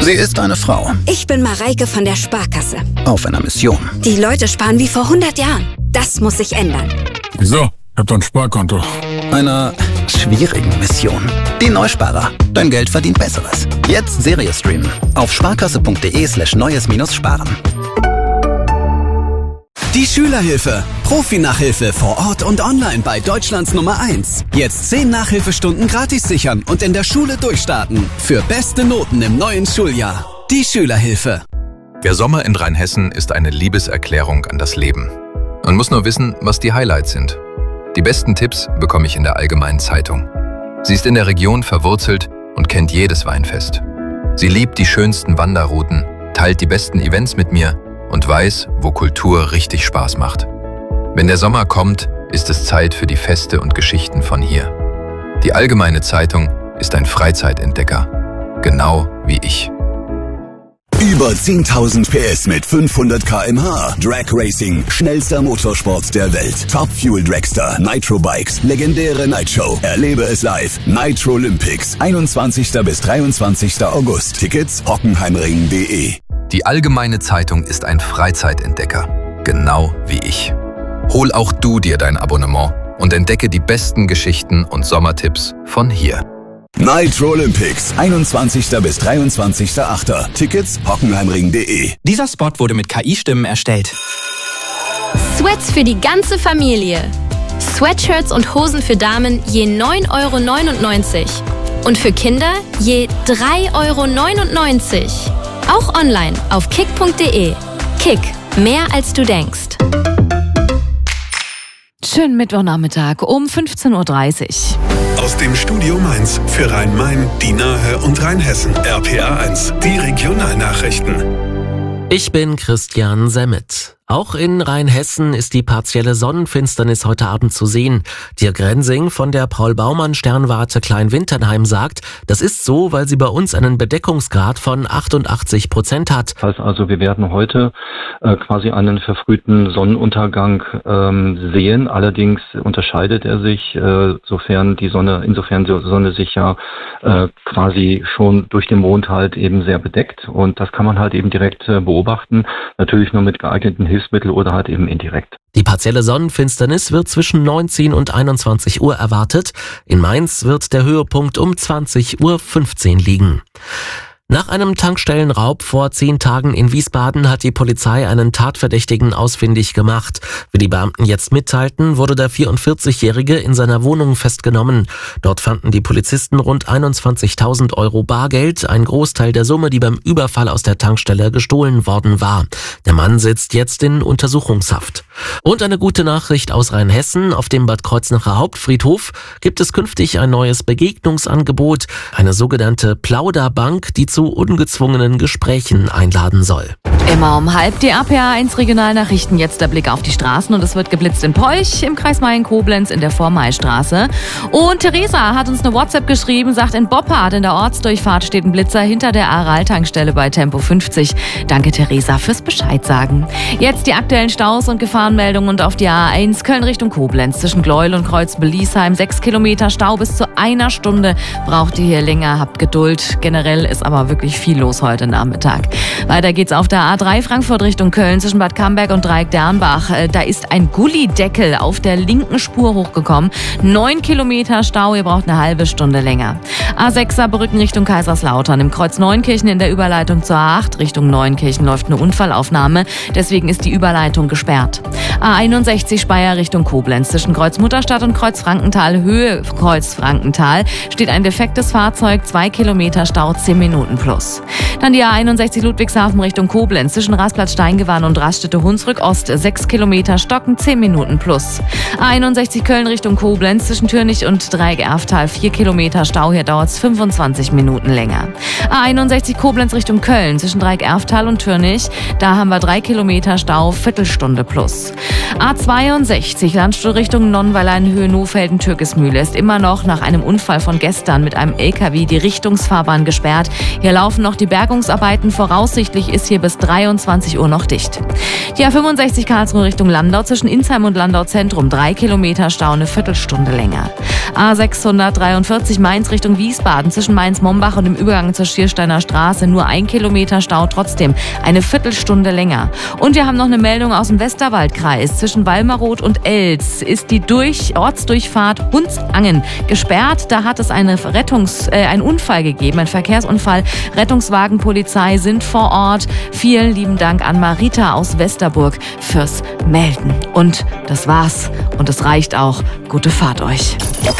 Sie ist eine Frau. Ich bin Mareike von der Sparkasse. Auf einer Mission. Die Leute sparen wie vor 100 Jahren. Das muss sich ändern. Wieso? Ich hab doch ein Sparkonto. Einer schwierigen Mission. Die Neusparer. Dein Geld verdient Besseres. Jetzt Serie streamen. Auf sparkasse.de/neues-sparen. Die Schülerhilfe. Profi-Nachhilfe vor Ort und online bei Deutschlands Nummer 1. Jetzt 10 Nachhilfestunden gratis sichern und in der Schule durchstarten. Für beste Noten im neuen Schuljahr. Die Schülerhilfe. Der Sommer in Rheinhessen ist eine Liebeserklärung an das Leben. Man muss nur wissen, was die Highlights sind. Die besten Tipps bekomme ich in der Allgemeinen Zeitung. Sie ist in der Region verwurzelt und kennt jedes Weinfest. Sie liebt die schönsten Wanderrouten, teilt die besten Events mit mir und weiß, wo Kultur richtig Spaß macht. Wenn der Sommer kommt, ist es Zeit für die Feste und Geschichten von hier. Die Allgemeine Zeitung ist ein Freizeitentdecker, genau wie ich. Über 10.000 PS mit 500 km/h. Drag Racing, schnellster Motorsport der Welt. Top Fuel Dragster, Nitro Bikes, legendäre Nightshow. Erlebe es live. Nitro Olympics, 21. bis 23. August. Tickets hockenheimring.de. Die Allgemeine Zeitung ist ein Freizeitentdecker, genau wie ich. Hol auch du dir dein Abonnement und entdecke die besten Geschichten und Sommertipps von hier. Nitro Olympics, 21. bis 23.8. Tickets hockenheimring.de. Dieser Spot wurde mit KI-Stimmen erstellt. Sweats für die ganze Familie. Sweatshirts und Hosen für Damen je 9,99 € und für Kinder je 3,99 €. Auch online auf kick.de. Kick, mehr als du denkst. Schönen Mittwochnachmittag um 15:30 Uhr. Aus dem Studio Mainz für Rhein-Main, die Nahe und Rheinhessen. RPA 1, die Regionalnachrichten. Ich bin Christian Semmet. Auch in Rheinhessen ist die partielle Sonnenfinsternis heute Abend zu sehen. Dirk Rensing von der Paul-Baumann-Sternwarte Klein-Winternheim sagt, das ist so, weil sie bei uns einen Bedeckungsgrad von 88% hat. Das heißt also, wir werden heute quasi einen verfrühten Sonnenuntergang sehen. Allerdings unterscheidet er sich, insofern die Sonne sich ja quasi schon durch den Mond halt eben sehr bedeckt. Und das kann man halt eben direkt beobachten. Natürlich nur mit geeigneten Hilfsmittel oder halt eben indirekt. Die partielle Sonnenfinsternis wird zwischen 19 und 21 Uhr erwartet. In Mainz wird der Höhepunkt um 20:15 Uhr liegen. Nach einem Tankstellenraub vor 10 Tagen in Wiesbaden hat die Polizei einen Tatverdächtigen ausfindig gemacht. Wie die Beamten jetzt mitteilten, wurde der 44-Jährige in seiner Wohnung festgenommen. Dort fanden die Polizisten rund 21.000 € Bargeld, ein Großteil der Summe, die beim Überfall aus der Tankstelle gestohlen worden war. Der Mann sitzt jetzt in Untersuchungshaft. Und eine gute Nachricht aus Rheinhessen: Auf dem Bad Kreuznacher Hauptfriedhof gibt es künftig ein neues Begegnungsangebot, eine sogenannte Plauderbank, die zu ungezwungenen Gesprächen einladen soll. Immer um 12:30 die RPA 1 Regionalnachrichten. Jetzt der Blick auf die Straßen und es wird geblitzt in Polch, im Kreis Mayen-Koblenz, in der Vormaistraße. Und Theresa hat uns eine WhatsApp geschrieben, sagt, in Boppard in der Ortsdurchfahrt steht ein Blitzer hinter der Aral-Tankstelle bei Tempo 50. Danke Theresa fürs Bescheid sagen. Jetzt die aktuellen Staus und Gefahrenmeldungen und auf die A1 Köln Richtung Koblenz zwischen Gleuel und Kreuzbeliesheim. 6 Kilometer Stau bis zu 1 Stunde. Braucht ihr hier länger, habt Geduld. Generell ist aber wirklich viel los heute Nachmittag. Weiter geht's auf der A3 Frankfurt Richtung Köln zwischen Bad Camberg und Dreieck-Dernbach. Da ist ein Gullideckel auf der linken Spur hochgekommen. 9 Kilometer Stau, ihr braucht eine halbe Stunde länger. A6 Saarbrücken Richtung Kaiserslautern. Im Kreuz Neunkirchen in der Überleitung zur A8 Richtung Neunkirchen läuft eine Unfallaufnahme. Deswegen ist die Überleitung gesperrt. A61 Speyer Richtung Koblenz zwischen Kreuz Mutterstadt und Kreuz Frankenthal, Höhe Kreuz Frankenthal, steht ein defektes Fahrzeug. 2 Kilometer Stau, 10 Minuten plus. Dann die A61 Ludwigshafen Richtung Koblenz zwischen Rasplatz Steingewann und Raststätte Hunsrück Ost. 6 Kilometer Stocken, 10 Minuten plus. A61 Köln Richtung Koblenz zwischen Türnich und Dreieck-Erftal. 4 Kilometer Stau, hier dauert es 25 Minuten länger. A61 Koblenz Richtung Köln zwischen Dreieck-Erftal und Türnich. Da haben wir 3 Kilometer Stau, Viertelstunde plus. A62 Landstuhl Richtung Nonnweiler in Höhe Nohfelden Türkismühle ist immer noch nach einem Unfall von gestern mit einem LKW die Richtungsfahrbahn gesperrt. Hier laufen noch die Bergungsarbeiten. Voraussichtlich ist hier bis 23 Uhr noch dicht. Die A65 Karlsruhe Richtung Landau zwischen Insheim und Landau Zentrum. 3 Kilometer Stau, eine Viertelstunde länger. A643 Mainz Richtung Wiesbaden zwischen Mainz-Mombach und dem Übergang zur Schiersteiner Straße nur 1 Kilometer Stau, trotzdem eine Viertelstunde länger. Und wir haben noch eine Meldung aus dem Westerwaldkreis. Zwischen Walmeroth und Elz ist die Ortsdurchfahrt Hundsangen gesperrt. Da hat es einen Unfall gegeben, ein Verkehrsunfall. Rettungswagen, Polizei sind vor Ort. Vielen lieben Dank an Marita aus Westerburg fürs Melden. Und das war's. Und es reicht auch. Gute Fahrt euch.